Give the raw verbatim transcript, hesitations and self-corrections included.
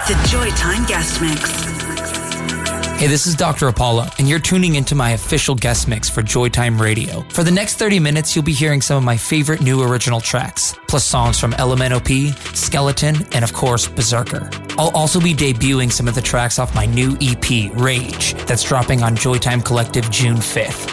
The Joytime Guest Mix. Hey, this is Doctor Apollo, and you're tuning into my official guest mix for Joytime Radio. For the next thirty minutes, you'll be hearing some of my favorite new original tracks, plus songs from L M N O P, Skeleton, and of course, Berserker. I'll also be debuting some of the tracks off my new E P, Rage, that's dropping on Joytime Collective June fifth.